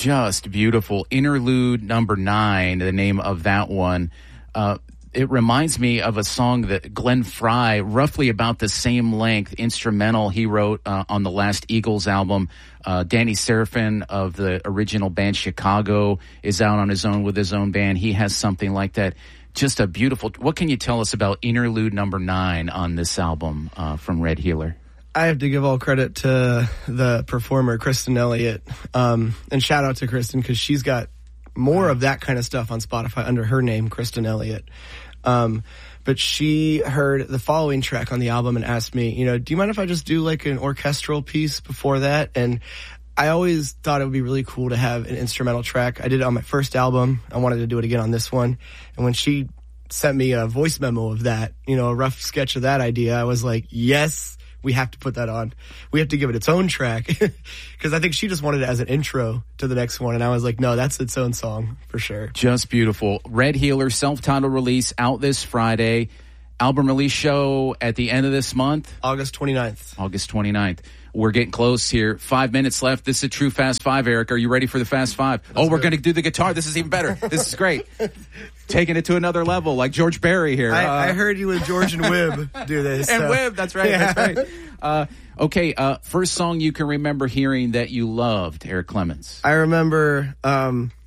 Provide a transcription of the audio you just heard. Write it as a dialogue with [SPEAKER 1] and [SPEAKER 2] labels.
[SPEAKER 1] just beautiful. Interlude number 9, the name of that one. It reminds me of a song that Glenn Frey, roughly about the same length, instrumental he wrote on the last Eagles album. Danny Serafin of the original band Chicago is out on his own with his own band. He has something like that. Just a beautiful... What can you tell us about Interlude number 9 on this album from Red Healer?
[SPEAKER 2] I have to give all credit to the performer, Kristen Elliott. And shout out to Kristen because she's got more of that kind of stuff on Spotify under her name, Kristen Elliott. But she heard the following track on the album and asked me, do you mind if I just do like an orchestral piece before that? And I always thought it would be really cool to have an instrumental track. I did it on my first album. I wanted to do it again on this one. And when she sent me a voice memo of that, a rough sketch of that idea, I was like, yes, we have to put that on. We have to give it its own track. Because I think she just wanted it as an intro to the next one. And I was like, no, that's its own song for sure.
[SPEAKER 1] Just beautiful. Red Healer, self-titled release out this Friday. Album release show at the end of this month.
[SPEAKER 2] August 29th.
[SPEAKER 1] August 29th. We're getting close here. 5 minutes left. This is a true Fast Five, Eric. Are you ready for the Fast Five? We're going to do the guitar. This is even better. This is great. Taking it to another level, like George Barry here.
[SPEAKER 2] I heard you and George and Wib do this.
[SPEAKER 1] And Wib, that's right. Yeah. That's right. Okay, first song you can remember hearing that you loved, Eric Clemens.
[SPEAKER 2] I remember